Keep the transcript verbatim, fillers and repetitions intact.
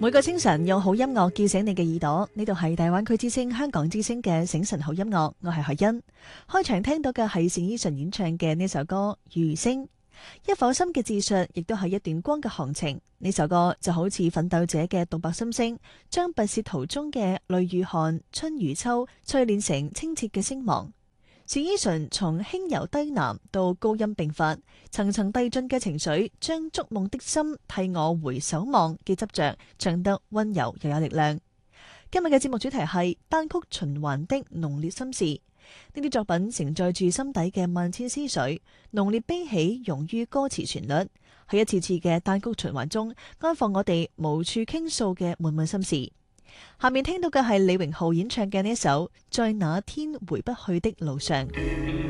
每個清晨用好音樂叫醒你嘅耳朵，呢度係大灣區之聲香港之聲嘅醒晨好音樂，我係海欣。開場聽到嘅係單依純演唱嘅呢首歌《餘聲》，一顆心嘅自述，亦都係一段光嘅行程。呢首歌就好似奮鬥者嘅獨白心聲，將跋涉途中嘅淚與汗、春與秋淬煉成清澈嘅聲望。單依純從輕柔低喃到高音並發，層層遞進嘅情緒，將築夢的心替我回首望嘅執着唱得溫柔又有力量。今日嘅節目主題係單曲循環的濃烈心事，呢啲作品承載住心底嘅萬千思緒，濃烈悲喜融於歌詞旋律，喺一次次嘅單曲循環中安放我哋無處傾訴嘅悶悶心事。下面聽到嘅係李榮浩演唱嘅呢首《在那天回不去的路上》。